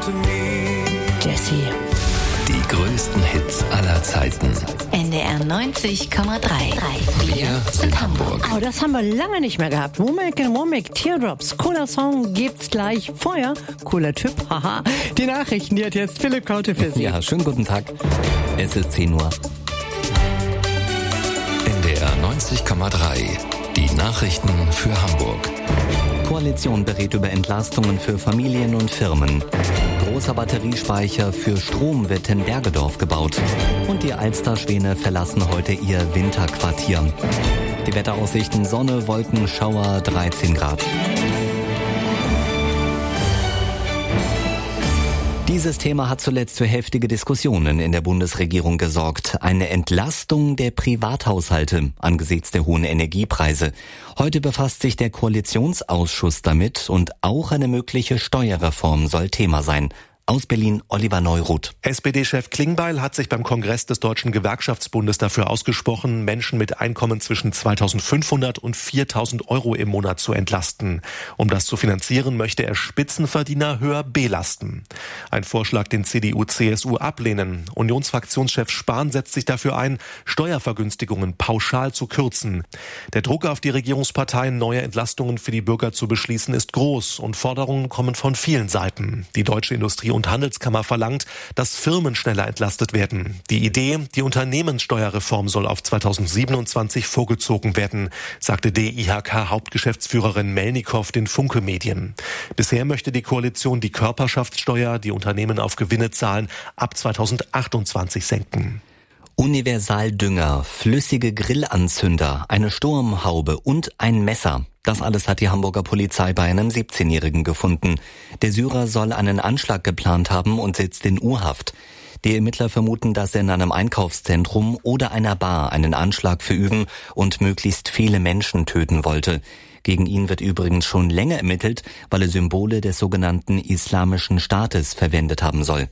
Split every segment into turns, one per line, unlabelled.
Jessie.
Die größten Hits aller Zeiten.
NDR 90,3.
Wir sind Hamburg.
Oh, das haben wir lange nicht mehr gehabt. Womack, Teardrops. Cooler Song, gibt's gleich. Vorher, cooler Typ, haha. Die Nachrichten, die hat jetzt Philipp Kaute für Sie.
Ja, schönen guten Tag. Es ist 10 Uhr.
NDR 90,3. Die Nachrichten für Hamburg.
Koalition berät über Entlastungen für Familien und Firmen. Großer Batteriespeicher für Strom wird in Bergedorf gebaut. Und die Alsterschwäne verlassen heute ihr Winterquartier. Die Wetteraussichten: Sonne, Wolken, Schauer, 13 Grad. Dieses Thema hat zuletzt für heftige Diskussionen in der Bundesregierung gesorgt. Eine Entlastung der Privathaushalte angesichts der hohen Energiepreise. Heute befasst sich der Koalitionsausschuss damit und auch eine mögliche Steuerreform soll Thema sein. Aus Berlin, Oliver Neuroth.
SPD-Chef Klingbeil hat sich beim Kongress des Deutschen Gewerkschaftsbundes dafür ausgesprochen, Menschen mit Einkommen zwischen 2.500 und 4.000 Euro im Monat zu entlasten. Um das zu finanzieren, möchte er Spitzenverdiener höher belasten. Ein Vorschlag, den CDU, CSU ablehnen. Unionsfraktionschef Spahn setzt sich dafür ein, Steuervergünstigungen pauschal zu kürzen. Der Druck auf die Regierungsparteien, neue Entlastungen für die Bürger zu beschließen, ist groß und Forderungen kommen von vielen Seiten. Die Deutsche Industrie- und Handelskammer verlangt, dass Firmen schneller entlastet werden. Die Idee, die Unternehmenssteuerreform soll auf 2027 vorgezogen werden, sagte DIHK-Hauptgeschäftsführerin Melnikow den Funke Medien. Bisher möchte die Koalition die Körperschaftssteuer, die Unternehmen auf Gewinne zahlen, ab 2028 senken.
Universaldünger, flüssige Grillanzünder, eine Sturmhaube und ein Messer. Das alles hat die Hamburger Polizei bei einem 17-Jährigen gefunden. Der Syrer soll einen Anschlag geplant haben und sitzt in U-Haft. Die Ermittler vermuten, dass er in einem Einkaufszentrum oder einer Bar einen Anschlag verüben und möglichst viele Menschen töten wollte. Gegen ihn wird übrigens schon länger ermittelt, weil er Symbole des sogenannten Islamischen Staates verwendet haben soll.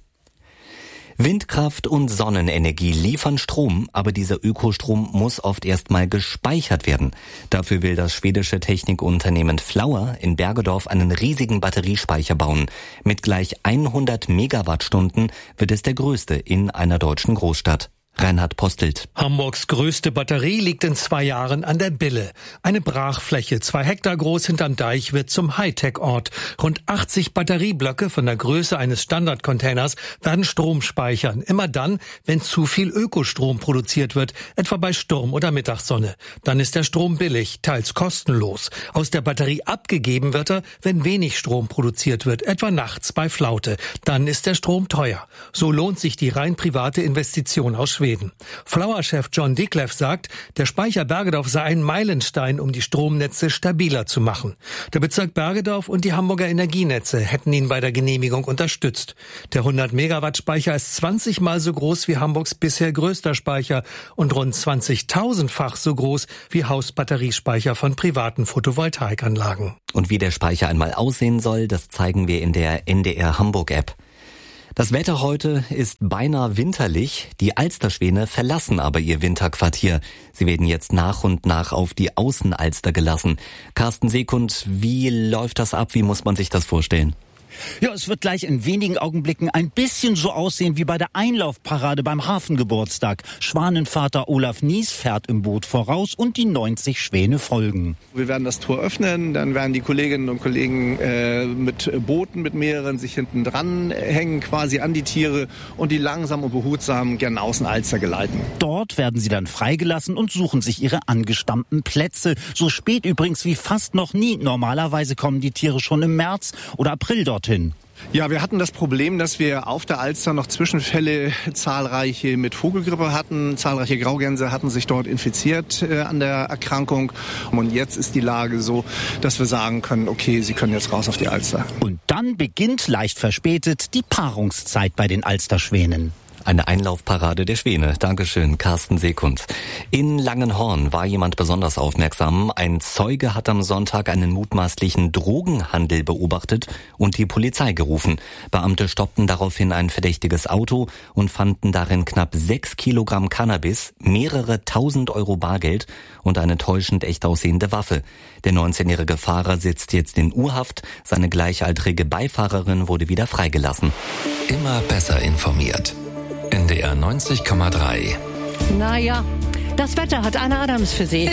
Windkraft und Sonnenenergie liefern Strom, aber dieser Ökostrom muss oft erstmal gespeichert werden. Dafür will das schwedische Technikunternehmen Flower in Bergedorf einen riesigen Batteriespeicher bauen. Mit gleich 100 Megawattstunden wird es der größte in einer deutschen Großstadt. Reinhard Postelt.
Hamburgs größte Batterie liegt in 2 Jahren an der Bille. Eine Brachfläche, 2 Hektar groß hinterm Deich, wird zum Hightech-Ort. Rund 80 Batterieblöcke von der Größe eines Standardcontainers werden Strom speichern. Immer dann, wenn zu viel Ökostrom produziert wird, etwa bei Sturm oder Mittagssonne. Dann ist der Strom billig, teils kostenlos. Aus der Batterie abgegeben wird er, wenn wenig Strom produziert wird, etwa nachts bei Flaute. Dann ist der Strom teuer. So lohnt sich die rein private Investition aus Schweden. Flower-Chef John Dickleff sagt, der Speicher Bergedorf sei ein Meilenstein, um die Stromnetze stabiler zu machen. Der Bezirk Bergedorf und die Hamburger Energienetze hätten ihn bei der Genehmigung unterstützt. Der 100-Megawatt-Speicher ist 20 Mal so groß wie Hamburgs bisher größter Speicher und rund 20.000-fach so groß wie Hausbatteriespeicher von privaten Photovoltaikanlagen.
Und wie der Speicher einmal aussehen soll, das zeigen wir in der NDR Hamburg-App. Das Wetter heute ist beinahe winterlich. Die Alsterschwäne verlassen aber ihr Winterquartier. Sie werden jetzt nach und nach auf die Außenalster gelassen. Carsten Sekund, wie läuft das ab? Wie muss man sich das vorstellen?
Ja, es wird gleich in wenigen Augenblicken ein bisschen so aussehen wie bei der Einlaufparade beim Hafengeburtstag. Schwanenvater Olaf Nies fährt im Boot voraus und die 90 Schwäne folgen.
Wir werden das Tor öffnen, dann werden die Kolleginnen und Kollegen mit Booten, mit mehreren sich hinten dran hängen, quasi an die Tiere und die langsam und behutsam gen Außenalster geleiten.
Dort werden sie dann freigelassen und suchen sich ihre angestammten Plätze. So spät übrigens wie fast noch nie. Normalerweise kommen die Tiere schon im März oder April dorthin.
Ja, wir hatten das Problem, dass wir auf der Alster noch Zwischenfälle zahlreiche mit Vogelgrippe hatten. Zahlreiche Graugänse hatten sich dort infiziert an der Erkrankung. Und jetzt ist die Lage so, dass wir sagen können, okay, sie können jetzt raus auf die Alster.
Und dann beginnt leicht verspätet die Paarungszeit bei den Alsterschwänen.
Eine Einlaufparade der Schwäne. Dankeschön, Carsten Sekund. In Langenhorn war jemand besonders aufmerksam. Ein Zeuge hat am Sonntag einen mutmaßlichen Drogenhandel beobachtet und die Polizei gerufen. Beamte stoppten daraufhin ein verdächtiges Auto und fanden darin knapp 6 Kilogramm Cannabis, mehrere 1.000 Euro Bargeld und eine täuschend echt aussehende Waffe. Der 19-jährige Fahrer sitzt jetzt in U-Haft. Seine gleichaltrige Beifahrerin wurde wieder freigelassen.
Immer besser informiert. NDR 90,3.
Naja, das Wetter hat Anna Adams für Sie.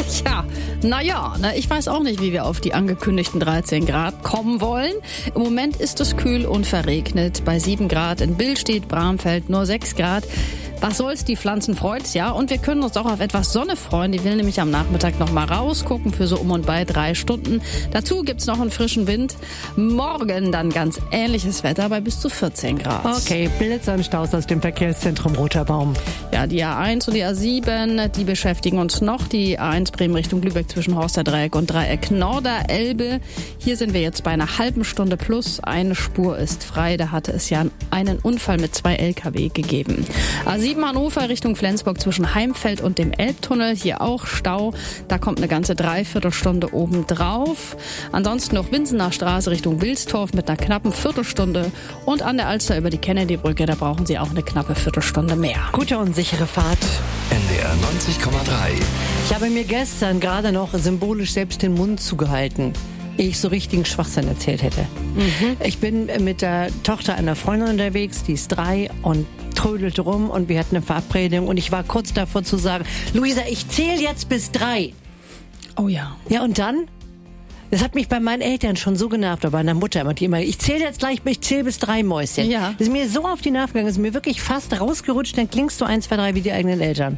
Ja, ich weiß auch nicht, wie wir auf die angekündigten 13 Grad kommen wollen. Im Moment ist es kühl und verregnet. Bei 7 Grad in Billstedt, Bramfeld nur 6 Grad. Was soll's, die Pflanzen freut's, ja. Und wir können uns auch auf etwas Sonne freuen. Die will nämlich am Nachmittag noch mal rausgucken für so um und bei 3 Stunden. Dazu gibt's noch einen frischen Wind. Morgen dann ganz ähnliches Wetter bei bis zu 14 Grad.
Okay, Blitz und Staus aus dem Verkehrszentrum Roter Baum.
Ja, die A1 und die A7, die beschäftigen uns noch. Die A1 Bremen Richtung Lübeck zwischen Horster Dreieck und Dreieck Norderelbe. Hier sind wir jetzt bei einer halben Stunde plus. Eine Spur ist frei. Da hatte es ja einen Unfall mit 2 LKW gegeben. A7 Hannover Richtung Flensburg zwischen Heimfeld und dem Elbtunnel. Hier auch Stau. Da kommt eine ganze Dreiviertelstunde obendrauf. Ansonsten noch Winsener Straße Richtung Wilstorf mit einer knappen Viertelstunde. Und an der Alster über die Kennedy-Brücke, da brauchen Sie auch eine knappe Viertelstunde mehr.
Gute und sichere Fahrt.
NDR 90,3.
Ich habe mir gestern gerade noch symbolisch selbst den Mund zugehalten, ehe ich so richtigen Schwachsinn erzählt hätte. Ich bin mit der Tochter einer Freundin unterwegs, die ist 3 und trödelte rum und wir hatten eine Verabredung und ich war kurz davor zu sagen, Luisa, ich zähle jetzt bis 3.
Oh ja.
Ja, und dann? Das hat mich bei meinen Eltern schon so genervt, oder bei meiner Mutter immer, die immer, ich zähle jetzt gleich, ich zähle bis 3, Mäuschen.
Ja.
Das ist mir so auf die Nerven gegangen, das ist mir wirklich fast rausgerutscht, dann klingst du 1, 2, 3 wie die eigenen Eltern.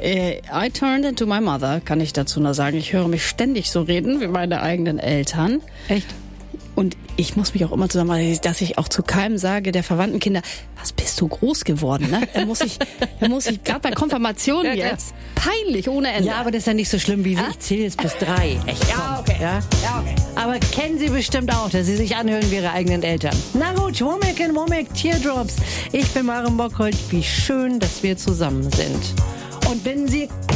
I turned into my mother, kann ich dazu nur sagen. Ich höre mich ständig so reden wie meine eigenen Eltern.
Echt?
Und ich muss mich auch immer zusammen, dass ich auch zu keinem sage, der verwandten Kinder, was bist du groß geworden, ne? Da muss ich gerade bei Konfirmationen jetzt, peinlich ohne Ende.
Ja, aber das ist ja nicht so schlimm wie ich zähle jetzt bis 3. Echt?
Ja, okay.
Ja, okay. Aber kennen Sie bestimmt auch, dass Sie sich anhören wie Ihre eigenen Eltern. Na gut, Womack and Womack, Teardrops. Ich bin Maren Bockholt. Wie schön, dass wir zusammen sind. Und wenn Sie